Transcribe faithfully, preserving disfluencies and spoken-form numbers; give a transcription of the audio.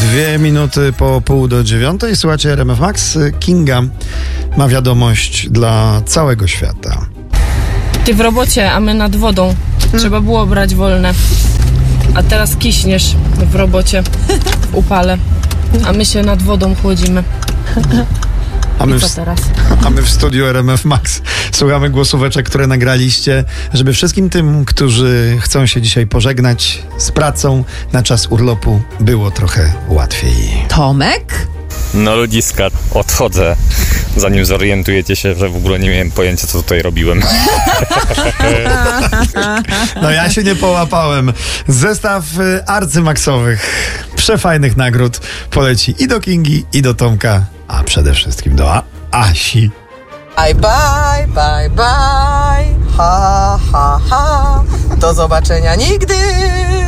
Dwie minuty po pół do dziewiątej. Słuchajcie R M F Max. Kinga ma wiadomość dla całego świata. Ty w robocie, a my nad wodą. Trzeba było brać wolne. A teraz kiśniesz w robocie, w upale. A my się nad wodą chłodzimy. A my, I co w, teraz? a my w studiu R M F Max słuchamy głosóweczek, które nagraliście, żeby wszystkim tym, którzy chcą się dzisiaj pożegnać z pracą na czas urlopu, było trochę łatwiej. Tomek? No ludziska, odchodzę, zanim zorientujecie się, że w ogóle nie miałem pojęcia, co tutaj robiłem. No ja się nie połapałem. Zestaw y, arcymaksowych, przefajnych nagród poleci i do Kingi, i do Tomka, a przede wszystkim do A- Asi. Bye, bye, bye, bye, ha, ha, ha. Do zobaczenia nigdy.